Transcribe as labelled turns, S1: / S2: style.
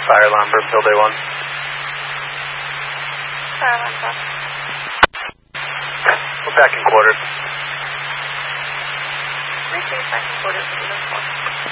S1: Fire alarm, Brookfield Day 1.
S2: Fire alarm, bro.
S1: We're back in quarters.
S2: Receive back in quarters.